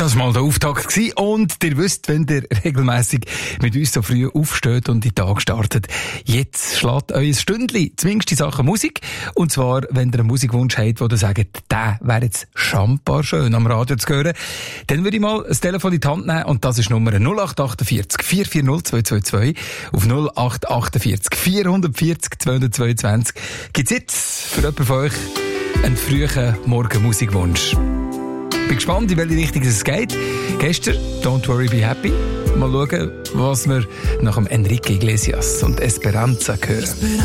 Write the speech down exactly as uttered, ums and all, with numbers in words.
Das war mal der Auftakt gewesen. Und ihr wisst, wenn ihr regelmässig mit uns so früh aufsteht und die Tag startet, jetzt schlägt euer Stündli zumindest in Sachen Musik. Und zwar, wenn ihr einen Musikwunsch habt, wo ihr sagt, der wäre jetzt schambar schön am Radio zu hören, dann würde ich mal das Telefon in die Hand nehmen und das ist Nummer null acht achtundvierzig vier vier null zwei zwei zwei. Auf null acht achtundvierzig vierhundertvierzig zweihundertzweiundzwanzig gibt's jetzt für jemanden von euch einen frühen Morgen-Musikwunsch. Bin gespannt, in welche Richtung es geht. Gestern Don't Worry Be Happy. Mal schauen, was wir nach dem Enrique Iglesias und Esperanza hören.